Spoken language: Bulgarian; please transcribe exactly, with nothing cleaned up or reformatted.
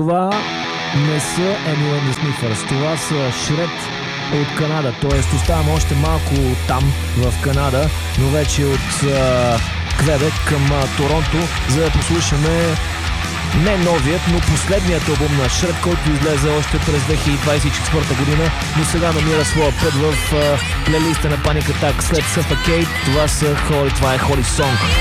Това не са Enemy and the Sniffers, това са Shred от Канада, т.е. оставам още малко там в Канада, но вече от а, Квебек към а, Торонто, за да послушаме не новият, но последният албум на Shred, който излезе още през две хиляди двадесет и четвърта година, но сега намира своя път в а, плейлиста на Panic Attack след Suffocate. Това са Holy, това е Holy Song.